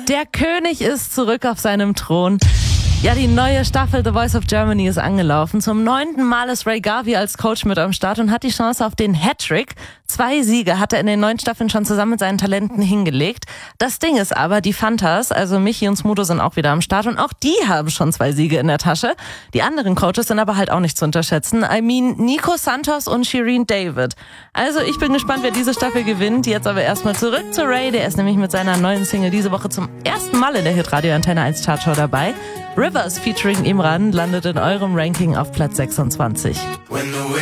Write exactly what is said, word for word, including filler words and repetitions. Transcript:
Der König ist zurück auf seinem Thron. Ja, die neue Staffel The Voice of Germany ist angelaufen. Zum neunten Mal ist Ray Garvey als Coach mit am Start und hat die Chance auf den Hattrick. Zwei Siege hat er in den neun Staffeln schon zusammen mit seinen Talenten hingelegt. Das Ding ist aber, die Fantas, also Michi und Smudo, sind auch wieder am Start und auch die haben schon zwei Siege in der Tasche. Die anderen Coaches sind aber halt auch nicht zu unterschätzen. I mean, Nico Santos und Shireen David. Also ich bin gespannt, wer diese Staffel gewinnt. Jetzt aber erstmal zurück zu Ray. Der ist nämlich mit seiner neuen Single diese Woche zum ersten Mal in der Hitradio Antenne eins Chartshow dabei. Rivers featuring Imran landet in eurem Ranking auf Platz sechsundzwanzig.